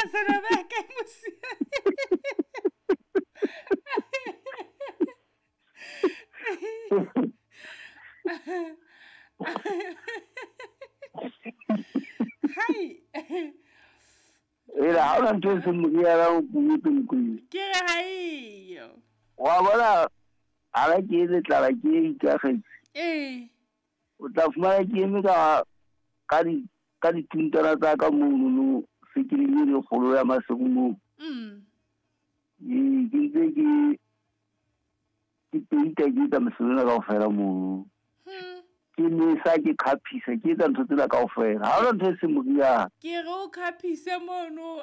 sana ba ka mosia hai Era ahora entonces me era un poquito ke hai yo wa bona ala ke le tla ke ka ge o tla fumana ke eme ka di tuntana tsa ka mono se ke le kgolo ya masegumo ke ntse ke peita ke tsa meselena ka ofela mono ke nesa ke khaphisa ke tsa ntho tsena ka ofela ha hona ntho e se moria ke re o khaphise mono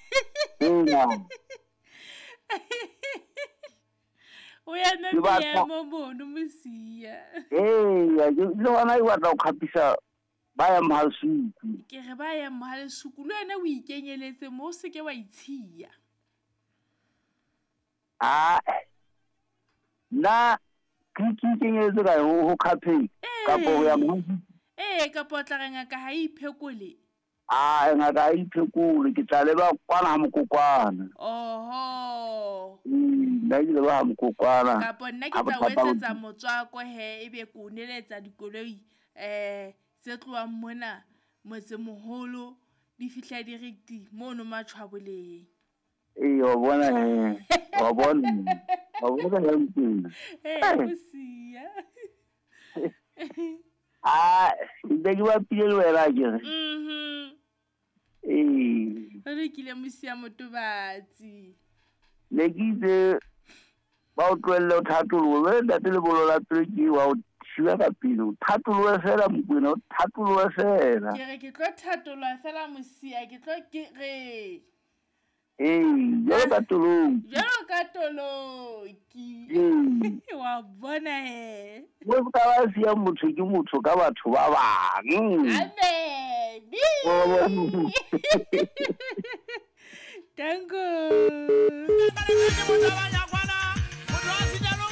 o ya na mo mono mosia ya ke le wana e batla go khaphisa ba ya Mahalsuku ke re ba ya Mahalsuku le wena o ikenyeletse mo se ke wa itshia na ke kenyeletse ka ho campaign ka bo ya mo ka potlaranga ka ha iphekole ngaka iphekole ke tla leba kwana mokokwana nna ke leba mokokwana ka ponna ke tla wetsetsa motswako he ebe ko neletsa dikoloi se tloang mona motse moholo di fihla directi mono matshwaboleng wa bona wa bona ka ntse mosia ntse ke ba pile le wena ke re kile mosia motobatsi le ke itse ba o tlohelle o thatolowe le ntate le bolola pele ke wa o shiwa ka pele o thatolowe fela mokwena o thatolowe fela ke re ke tlo thatolwa fela mosia ke tlo ke re jalo ka toloki wa bona he mo ka ba sia motho ke motho ka batho ba bang amen tango